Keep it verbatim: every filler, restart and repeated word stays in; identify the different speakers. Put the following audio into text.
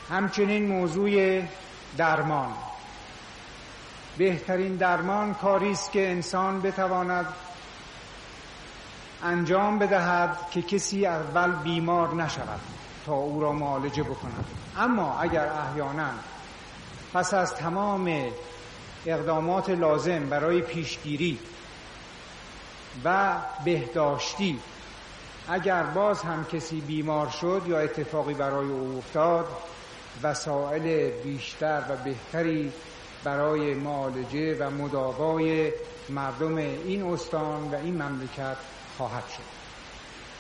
Speaker 1: همچنین موضوع درمان. بهترین درمان کاری است که انسان بتواند انجام بدهد که کسی اول بیمار نشود تا او را معالجه بکند. اما اگر احیانا پس از تمام اقدامات لازم برای پیشگیری و بهداشتی اگر باز هم کسی بیمار شد یا اتفاقی برای او افتاد، وسایل بیشتر و بهتری برای معالجه و مداوای مردم این استان و این مملکت خواهد شد.